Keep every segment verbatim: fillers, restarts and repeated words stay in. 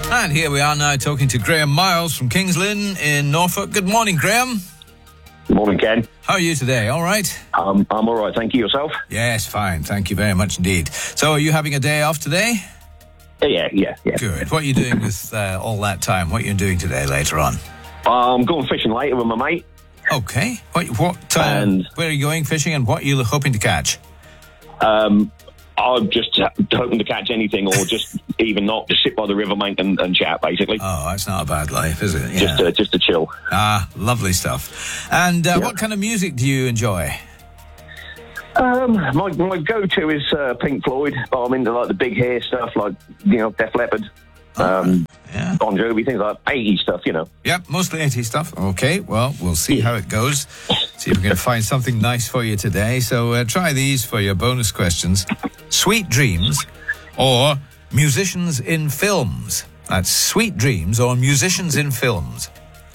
And here we are now talking to Graham Miles from Kings Lynn in Norfolk. Good morning, Graham. Good morning, Ken. How are you today? All right? Um, I'm all right, thank you. Yourself? Yes, fine. Thank you very much indeed. So are you having a day off today? Yeah, yeah, yeah. Good. What are you doing with uh, all that time? What are you doing today later on? I'm going fishing later with my mate. Okay. What, what uh, And- where are you going fishing and what are you hoping to catch? Um, I'm just uh, hoping to catch anything or just even not, just sit by the river, mate, and, and chat, basically. Oh, that's not a bad life, is it? Yeah. Just, uh, just to chill. Ah, lovely stuff. And uh, Yeah. what kind of music do you enjoy? Um, my my go-to is uh, Pink Floyd, but I'm into like the big hair stuff, like you know, Def Leppard, um, Yeah. Bon Jovi, things like eighties stuff, you know. Yep, mostly eighties stuff. Okay, well, we'll see how it goes. See if we can find something nice for you today. So uh, try these for your bonus questions. Sweet Dreams or Musicians in Films? That's Sweet Dreams or Musicians in Films?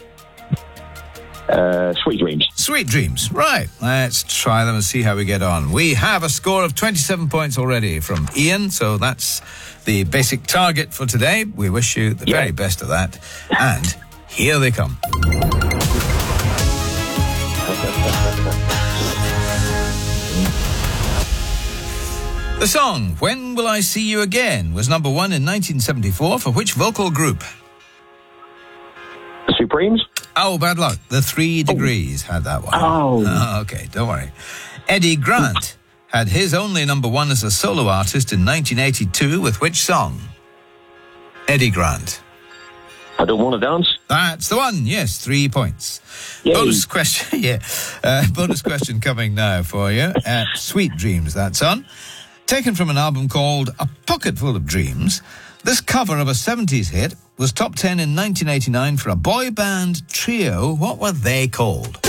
Uh, Sweet Dreams. Sweet Dreams. Right, let's try them and see how we get on. We have a score of twenty-seven points already from Ian, so that's the basic target for today. We wish you the Yeah. very best of that. And here they come. The song When Will I See You Again was number one in nineteen seventy-four for which vocal group? The Supremes. Oh, bad luck. The Three Degrees had that one. Oh. Oh, okay, don't worry. Eddie Grant had his only number one as a solo artist in nineteen eighty-two with which song? Eddie Grant. I Don't Want to Dance. That's the one. Yes, three points. Yay. Bonus question. Yeah, uh, bonus question coming now for you. Uh, Sweet Dreams. That's on. Taken from an album called A Pocket Full of Dreams, this cover of a seventies hit was top ten in nineteen eighty-nine for a boy band trio. What were they called?